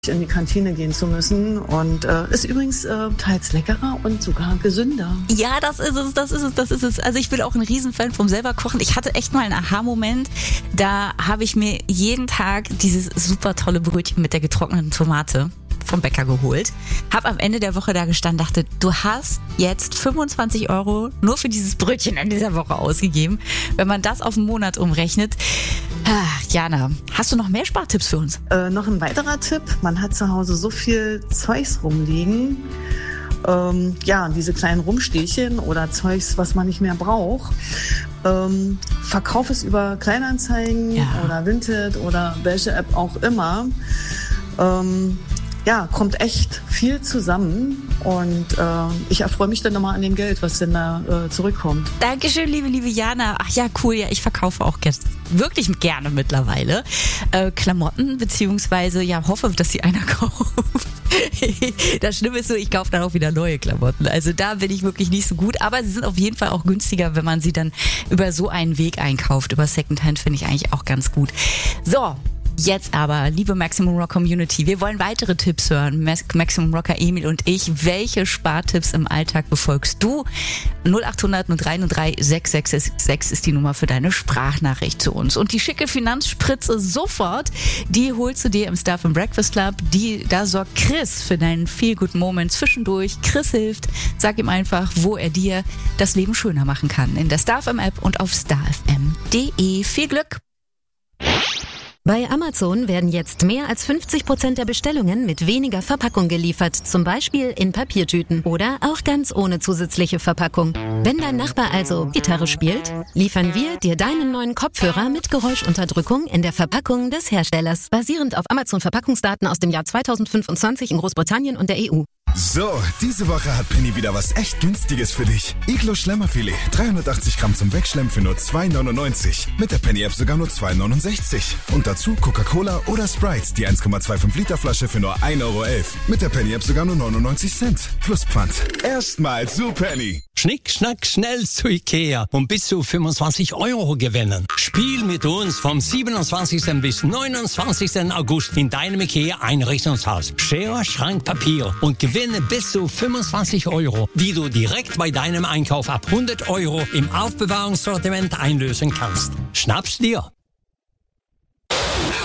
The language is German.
in die Kantine gehen zu müssen und ist übrigens teils leckerer und sogar gesünder. Ja, das ist es. Also ich bin auch ein Riesenfan vom selber kochen. Ich hatte echt mal einen Aha-Moment, da habe ich mir jeden Tag dieses super tolle Brötchen mit der getrockneten Tomate vom Bäcker geholt. Hab am Ende der Woche da gestanden, dachte, du hast jetzt 25 € nur für dieses Brötchen in dieser Woche ausgegeben. Wenn man das auf einen Monat umrechnet. Jana, hast du noch mehr Spartipps für uns? Noch ein weiterer Tipp. Man hat zu Hause so viel Zeugs rumliegen. Diese kleinen Rumstehchen oder Zeugs, was man nicht mehr braucht. Verkauf es über Kleinanzeigen oder Vinted oder welche App auch immer. Kommt echt viel zusammen und ich erfreue mich dann nochmal an dem Geld, was denn da zurückkommt. Dankeschön, liebe Jana. Ach ja, cool, ja, ich verkaufe auch wirklich gerne mittlerweile Klamotten, beziehungsweise hoffe, dass sie einer kauft. Das Schlimme ist so, ich kaufe dann auch wieder neue Klamotten. Also da bin ich wirklich nicht so gut, aber sie sind auf jeden Fall auch günstiger, wenn man sie dann über so einen Weg einkauft. Über Secondhand finde ich eigentlich auch ganz gut. So. Jetzt aber, liebe Maximum Rock Community, wir wollen weitere Tipps hören. Maximum Rocker Emil und ich. Welche Spartipps im Alltag befolgst du? 0800 0303 6666 ist die Nummer für deine Sprachnachricht zu uns. Und die schicke Finanzspritze sofort, die holst du dir im Stuff and Breakfast Club. Da sorgt Chris für deinen Feel-Good-Moment zwischendurch. Chris hilft. Sag ihm einfach, wo er dir das Leben schöner machen kann. In der StarFM-App und auf starfm.de. Viel Glück! Bei Amazon werden jetzt mehr als 50% der Bestellungen mit weniger Verpackung geliefert, zum Beispiel in Papiertüten oder auch ganz ohne zusätzliche Verpackung. Wenn dein Nachbar also Gitarre spielt, liefern wir dir deinen neuen Kopfhörer mit Geräuschunterdrückung in der Verpackung des Herstellers, basierend auf Amazon-Verpackungsdaten aus dem Jahr 2025 in Großbritannien und der EU. So, diese Woche hat Penny wieder was echt Günstiges für dich. Iglo Schlemmerfilet, 380 Gramm zum Wegschlemmen für nur 2,99. Mit der Penny-App sogar nur 2,69. Und dazu Coca-Cola oder Sprite, die 1,25 Liter Flasche für nur 1,11 €. Mit der Penny-App sogar nur 99 Cent. Plus Pfand. Erstmal zu Penny. Schnick, schnack, schnell zu Ikea und bis zu 25 € gewinnen. Spiel mit uns vom 27. bis 29. August in deinem Ikea-Einrichtungshaus. Schere, Schrank, Papier und gewinne bis zu 25 €, die du direkt bei deinem Einkauf ab 100 € im Aufbewahrungssortiment einlösen kannst. Schnapp's dir!